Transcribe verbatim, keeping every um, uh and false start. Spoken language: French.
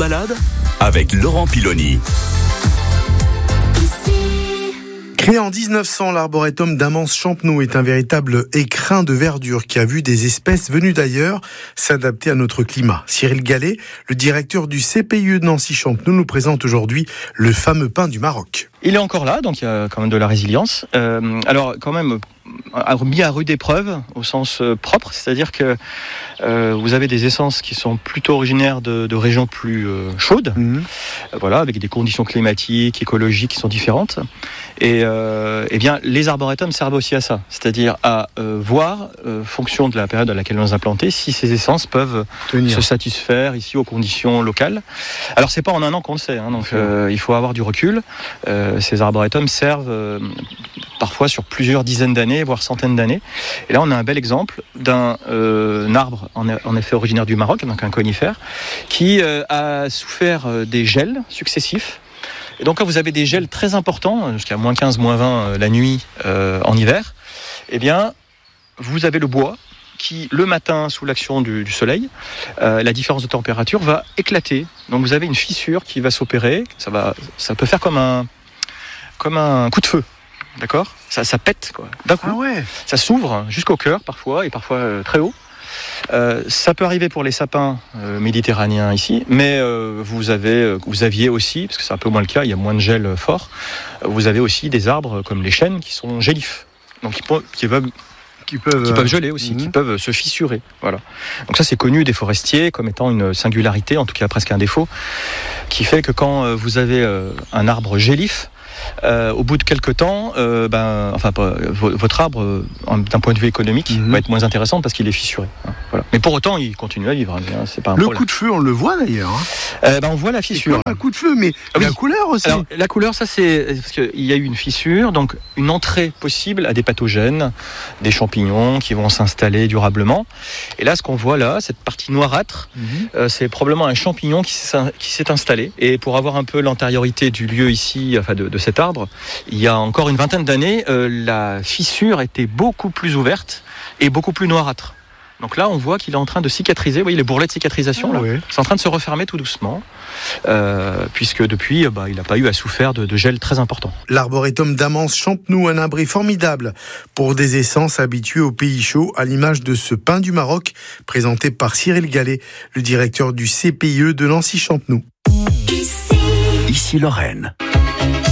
balade avec Laurent Piloni. Créé en dix-neuf cents, l'arboretum d'Amance-Champenoux est un véritable écrin de verdure qui a vu des espèces venues d'ailleurs s'adapter à notre climat. Cyril Gallet, le directeur du C P I E de Nancy-Champenoux, nous présente aujourd'hui le fameux pin du Maroc. Il est encore là, donc il y a quand même de la résilience. Euh, alors quand même mis à rude épreuve au sens propre, c'est-à-dire que euh, vous avez des essences qui sont plutôt originaires de, de régions plus euh, chaudes, mmh. euh, voilà, avec des conditions climatiques, écologiques qui sont différentes. Et euh, eh bien, les arboretums servent aussi à ça, c'est-à-dire à euh, voir, euh, fonction de la période à laquelle on les a plantés, si ces essences peuvent Tenir. se satisfaire ici aux conditions locales. Alors c'est pas en un an qu'on le sait, hein, donc euh, il faut avoir du recul. Euh, ces arboretums servent euh, parfois sur plusieurs dizaines d'années, voire centaines d'années. Et là, on a un bel exemple d'un euh, un arbre, en, en effet originaire du Maroc, donc un conifère, qui euh, a souffert euh, des gels successifs. Et donc, quand vous avez des gels très importants, jusqu'à moins quinze, moins vingt euh, la nuit euh, en hiver, eh bien, vous avez le bois qui, le matin, sous l'action du, du soleil, euh, la différence de température va éclater. Donc, vous avez une fissure qui va s'opérer. Ça va, ça peut faire comme un, comme un coup de feu. D'accord ? Ça, ça pète, quoi. D'un coup, ah ouais. Ça s'ouvre jusqu'au cœur, parfois, et parfois euh, très haut. Euh, ça peut arriver pour les sapins euh, méditerranéens ici, mais euh, vous avez, euh, vous aviez aussi, parce que c'est un peu moins le cas, il y a moins de gel euh, fort, euh, vous avez aussi des arbres comme les chênes qui sont gélifs, donc qui, qui peuvent... Qui peuvent, qui peuvent geler aussi, mmh. qui peuvent se fissurer. Voilà. Donc ça, c'est connu des forestiers comme étant une singularité, en tout cas presque un défaut, qui fait que quand vous avez euh, un arbre gélif, Euh, au bout de quelques temps, euh, ben, enfin, votre arbre, euh, d'un point de vue économique, mmh. va être moins intéressant parce qu'il est fissuré. Hein, voilà. Mais pour autant, il continue à vivre. Hein, c'est pas un le problème. coup de feu, on le voit d'ailleurs. Hein. Euh, ben, on voit la fissure. Un coup de feu, mais ah, oui. la couleur aussi. Alors, la couleur, ça c'est parce qu'il y a eu une fissure, donc une entrée possible à des pathogènes, des champignons qui vont s'installer durablement. Et là, ce qu'on voit là, cette partie noirâtre, mmh. euh, c'est probablement un champignon qui s'est, qui s'est installé. Et pour avoir un peu l'antériorité du lieu ici, enfin de, de cet arbre, il y a encore une vingtaine d'années, euh, la fissure était beaucoup plus ouverte et beaucoup plus noirâtre. Donc là, on voit qu'il est en train de cicatriser. Vous voyez les bourrelets de cicatrisation, ah, là oui. C'est en train de se refermer tout doucement, euh, puisque depuis, bah, il n'a pas eu à souffrir de, de gel très important. L'arboretum d'Amance-Champenoux, un abri formidable pour des essences habituées aux pays chauds, à l'image de ce pin du Maroc, présenté par Cyril Gallet, le directeur du C P I E de Nancy-Champenoux. Ici Lorraine.